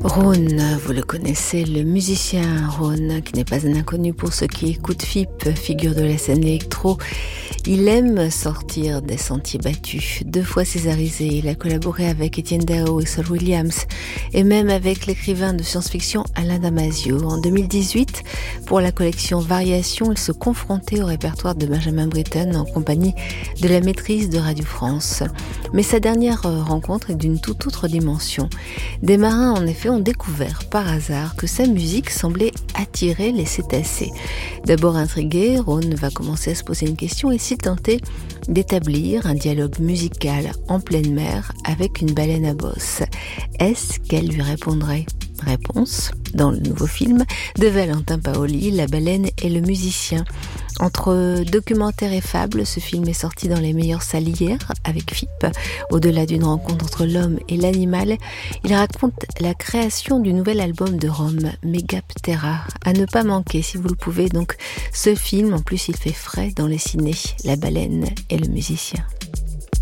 Rhône, vous le connaissez, le musicien Rhône, qui n'est pas un inconnu pour ceux qui écoutent FIP, figure de la scène électro. Il aime sortir des sentiers battus. 2 fois césarisé, il a collaboré avec Etienne Dao et Saul Williams, et même avec l'écrivain de science-fiction Alain Damasio. En 2018, pour la collection Variations, il se confrontait au répertoire de Benjamin Britten en compagnie de la maîtrise de Radio France. Mais sa dernière rencontre est d'une toute autre dimension. Des marins, en effet, ont découvert par hasard que sa musique semblait attirer les cétacés. D'abord intrigué, Rhône va commencer à se poser une question: et s'il tentait d'établir un dialogue musical en pleine mer avec une baleine à bosse? Est-ce qu'elle lui répondrait? Réponse dans le nouveau film de Valentin Paoli, La baleine et le musicien. Entre documentaire et fable, ce film est sorti dans les meilleures salles hier avec FIP. Au-delà d'une rencontre entre l'homme et l'animal, il raconte la création du nouvel album de Rome, Megaptera. À ne pas manquer si vous le pouvez, donc ce film. En plus, il fait frais dans les cinés, La baleine et le musicien.